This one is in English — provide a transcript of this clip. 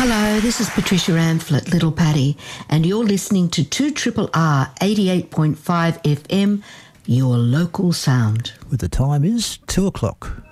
Hello, this is Patricia Amphlett, Little Patty, and you're listening to 2RRR 88.5 FM, your local sound. Well, the time is 2 o'clock.